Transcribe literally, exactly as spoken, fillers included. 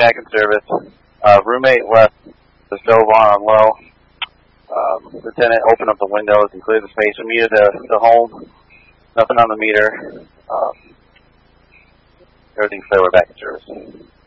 back in service. Uh, roommate left the stove on on low. Um, lieutenant opened up the windows and cleared the space from meter to, to home. Nothing on the meter. Um, everything's clear. We're back in service.